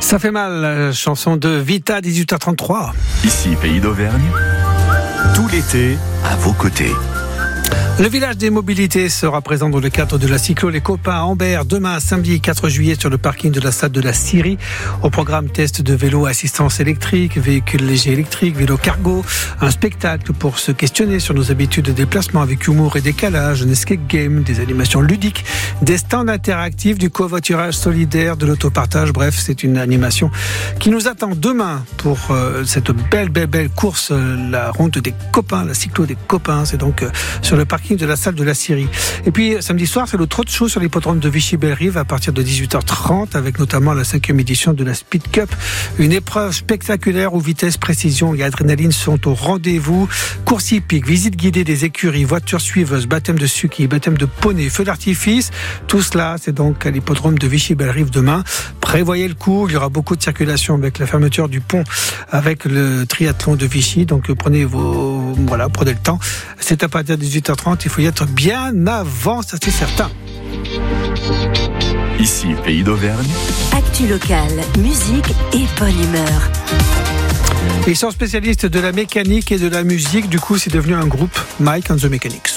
Ça fait mal, chanson de Vita, 18h33. Ici, Pays d'Auvergne, tout l'été, à vos côtés. Le village des mobilités sera présent dans le cadre de la cyclo Les Copains à Ambert demain samedi 4 juillet sur le parking de la salle de la Syrie. Au programme test de vélo à assistance électrique, véhicules légers électriques, vélo cargo, un spectacle pour se questionner sur nos habitudes de déplacement avec humour et décalage, un escape game, des animations ludiques, des stands interactifs, du covoiturage solidaire, de l'autopartage. Bref, c'est une animation qui nous attend demain pour cette belle course, la ronde des copains, la cyclo des copains. C'est donc sur le parking de la salle de la Syrie. Et puis samedi soir, c'est le trot show sur l'hippodrome de Vichy-Bellerive à partir de 18h30 avec notamment la 5e édition de la Speed Cup, une épreuve spectaculaire où vitesse, précision et adrénaline sont au rendez-vous. Course hippique, visite guidée des écuries, voitures suiveuses, baptême de sulky, baptême de poney, feu d'artifice. Tout cela, c'est donc à l'hippodrome de Vichy-Bellerive demain. Prévoyez le coup, il y aura beaucoup de circulation avec la fermeture du pont avec le triathlon de Vichy. Donc prenez le temps. C'est à partir de 18h30. Il faut y être bien avant, ça c'est certain. Ici, Pays d'Auvergne. Actu locale, musique et bonne humeur. Ils sont spécialistes de la mécanique et de la musique. Du coup, c'est devenu un groupe, Mike and the Mechanics.